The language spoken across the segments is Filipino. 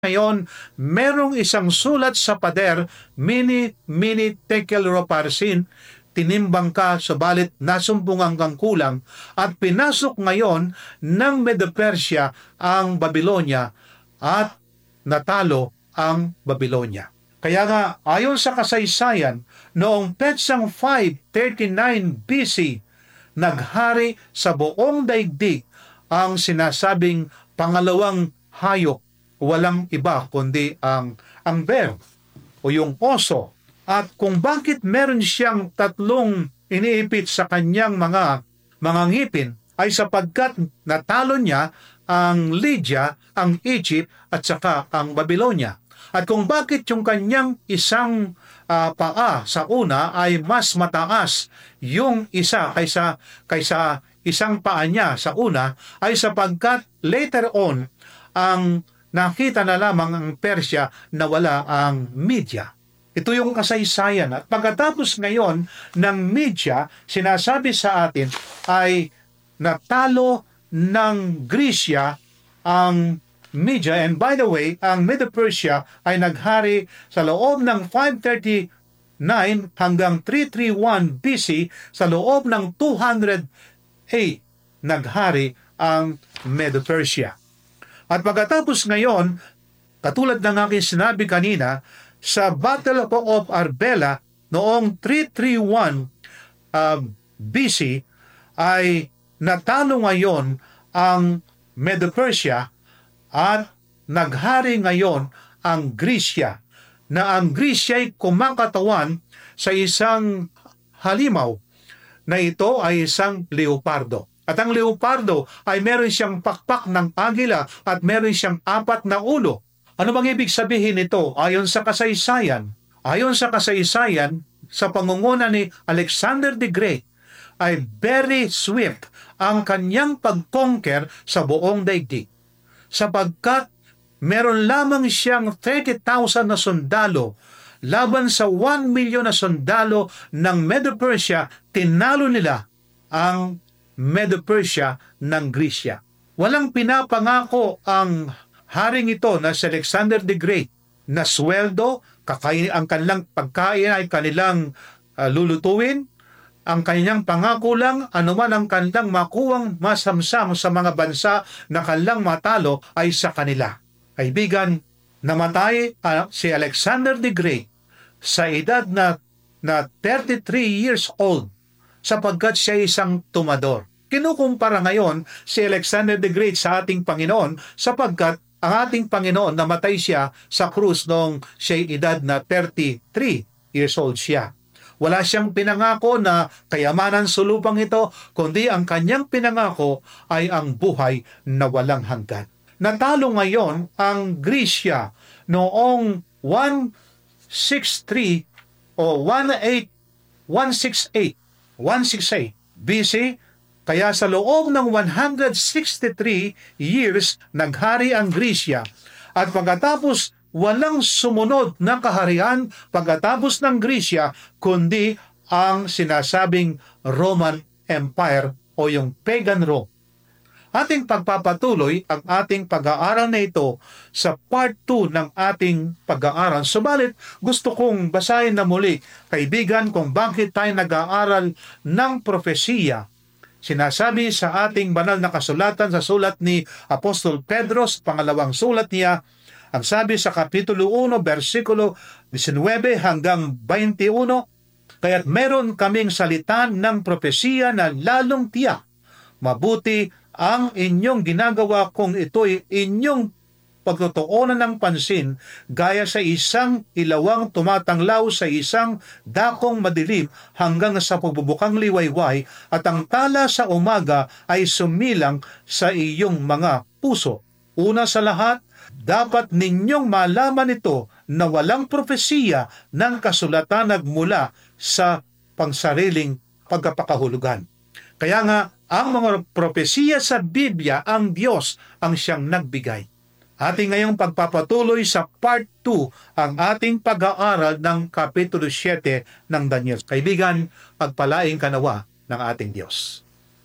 Ngayon, merong isang sulat sa pader, mini tekel roparsin, tinimbang ka, subalit nasumbungan kang kulang, at pinasok ngayon ng Medo-Persia ang Babylonia at natalo ang Babylonia. Kaya nga, ayon sa kasaysayan, noong petsang 539 BC, naghari sa buong daigdig ang sinasabing pangalawang hayop, walang iba kundi ang bear o yung oso. At kung bakit meron siyang tatlong iniipit sa kanyang mga ngipin ay sapagkat natalo niya ang Lydia, ang Egypt at saka ang Babylonia. At kung bakit yung kanyang isang paa sa una ay mas mataas yung isa kaysa isang paa niya sa una ay sapagkat later on ang nakita na lamang ang Persya na wala ang Media. Ito yung kasaysayan. At pagkatapos ngayon ng Media, sinasabi sa atin ay natalo ng Grisya ang Media. And by the way, ang Medo-Persia ay naghari sa loob ng 539 hanggang 331 BC. Sa loob ng 208 naghari ang Medo-Persia. At pagkatapos ngayon, katulad ng aking sinabi kanina, sa Battle of Arbela noong 331 BC ay natalo ngayon ang Medo-Persia at naghari ngayon ang Grisya, na ang Grisya ay kumakatawan sa isang halimaw na ito ay isang leopardo. At ang leopardo ay meron siyang pakpak ng agila at meron siyang 4 na ulo. Ano bang ibig sabihin nito? Ayon sa kasaysayan, sa pangunguna ni Alexander the Great, ay very swift ang kanyang pag-conquer sa buong daigdig. Sapagkat meron lamang siyang 30,000 na sundalo laban sa 1 million na sundalo ng Medo-Persia, tinalo nila ang Medo-Persia ng Grisya. Walang pinapangako ang haring ito na si Alexander the Great na sweldo, ang kanilang pagkain ay kanilang lulutuin. Ang kanilang pangako lang, anuman ang kanilang makuwang masamsam sa mga bansa na kanilang matalo ay sa kanila. Kaibigan, namatay si Alexander the Great sa edad na 33 years old sapagkat siya isang tumador. Kinukumpara ngayon si Alexander the Great sa ating Panginoon sapagkat ang ating Panginoon namatay siya sa krus noong siya'y edad na 33 years old siya. Wala siyang pinangako na kayamanan sa lupang ito, kundi ang kanyang pinangako ay ang buhay na walang hanggan. Natalo ngayon ang Grisya noong 163 o 168 BC. Kaya sa loob ng 163 years, naghari ang Grisya. At pagkatapos, walang sumunod na kaharian pagkatapos ng Grisya, kundi ang sinasabing Roman Empire o yung Pagan Rome. Ating pagpapatuloy ang ating pag-aaral na ito sa part 2 ng ating pag-aaral. Subalit, gusto kong basahin na muli, kaibigan, kung bakit tayo nag-aaral ng propesiya. Sinasabi sa ating banal na kasulatan sa sulat ni Apostol Pedro, sa pangalawang sulat niya, ang sabi sa Kapitulo 1, versikulo 19 hanggang 21, kaya't meron kaming salita ng propesiya na lalong tiyak. Mabuti ang inyong ginagawa kung ito'y inyong pagtutuunan ng pansin gaya sa isang ilawang tumatanglaw sa isang dakong madilim hanggang sa pagbubukang liwayway at ang tala sa umaga ay sumilang sa iyong mga puso. Una sa lahat, dapat ninyong malaman ito na walang propesiya ng kasulatan nagmula sa pangsariling pagkapakahulugan. Kaya nga, ang mga propesiya sa Biblia, ang Diyos ang siyang nagbigay. Ating ngayong pagpapatuloy sa part 2 ang ating pag-aaral ng Kapitulo 7 ng Daniel. Kaibigan, pagpalain ka nawa ng ating Diyos.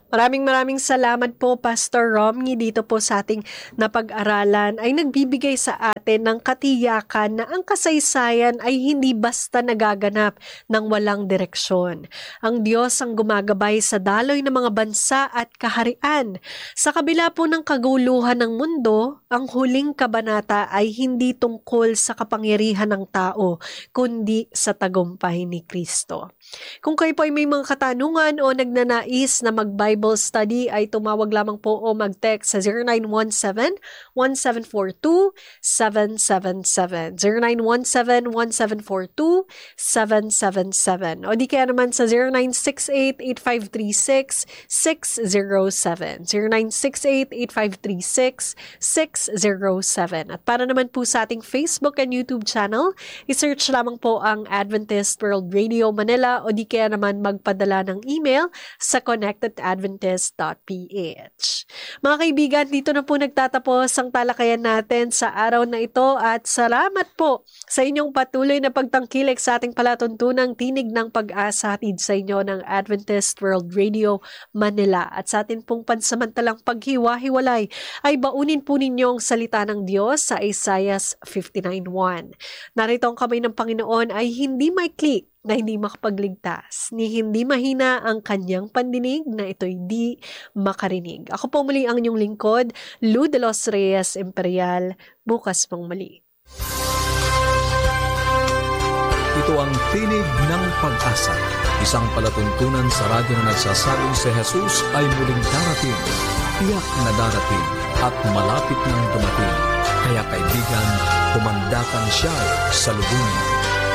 Maraming salamat po, Pastor Romney, dito po sa ating napag-aralan ay nagbibigay sa atin ng katiyakan na ang kasaysayan ay hindi basta nagaganap ng walang direksyon. Ang Diyos ang gumagabay sa daloy ng mga bansa at kaharian. Sa kabila po ng kaguluhan ng mundo, ang huling kabanata ay hindi tungkol sa kapangyarihan ng tao, kundi sa tagumpay ni Kristo. Kung kayo po ay may mga katanungan o nagnanais na mag-Bible study, ay tumawag lamang po o mag-text sa 0917-1742-777. 0917-1742-777. O di kaya naman sa 0968-8536-607. 0968-8536-607. At para naman po sa ating Facebook and YouTube channel, isearch lamang po ang Adventist World Radio Manila o di kaya naman magpadala ng email sa connectedadventist.ph. Mga kaibigan, dito na po nagtatapos ang talakayan natin sa araw na ito at salamat po sa inyong patuloy na pagtangkilik sa ating palatuntunang Tinig ng Pag-asa hatid sa inyo ng Adventist World Radio Manila. At sa atin pong pansamantalang paghiwa-hiwalay ay baunin po ninyo ang salita ng Diyos sa Isaiah 59:1. Narito ang kamay ng Panginoon ay hindi may click na hindi makapagligtas, ni hindi mahina ang kanyang pandinig na ito'y di makarinig. Ako po muli ang inyong lingkod, Lou de los Reyes Imperial. Bukas pang muli. Ito ang Tinig ng Pag-asa, isang palatuntunan sa radyo na nagsasabing si Jesus ay muling darating, tiyak na darating at malapit nang dumating. Kaya kaibigan, kumanda kang siya sa lubungin.